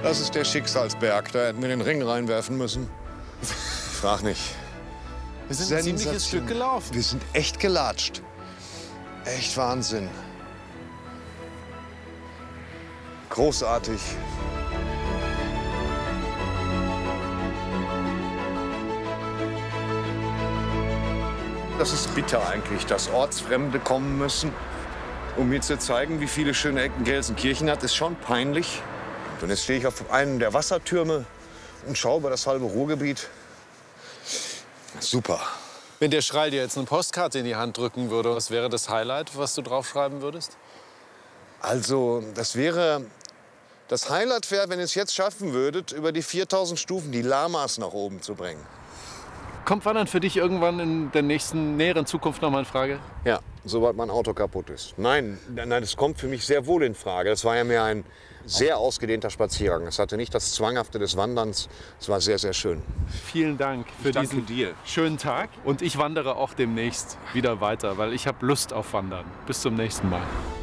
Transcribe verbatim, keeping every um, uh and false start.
Das ist der Schicksalsberg. Da hätten wir den Ring reinwerfen müssen. Frag nicht. Wir sind ein ziemliches Stück gelaufen. Wir sind echt gelatscht. Echt Wahnsinn. Großartig. Das ist bitter eigentlich, dass Ortsfremde kommen müssen, um mir zu zeigen, wie viele schöne Ecken Gelsenkirchen hat. Ist schon peinlich. Und jetzt stehe ich auf einem der Wassertürme und schaue über das halbe Ruhrgebiet. Super. Wenn der Schreil dir jetzt eine Postkarte in die Hand drücken würde, was wäre das Highlight, was du draufschreiben würdest? Also, das wäre... Das Highlight wäre, wenn ihr es jetzt schaffen würdet, über die viertausend Stufen die Lamas nach oben zu bringen. Kommt Wandern für dich irgendwann in der nächsten, näheren Zukunft noch mal in Frage? Ja, sobald mein Auto kaputt ist. Nein, nein, das kommt für mich sehr wohl in Frage. Das war ja mehr ein sehr ausgedehnter Spaziergang. Es hatte nicht das Zwanghafte des Wanderns. Es war sehr, sehr schön. Vielen Dank für danke diesen dir. schönen Tag. Und ich wandere auch demnächst wieder weiter, weil ich habe Lust auf Wandern. Bis zum nächsten Mal.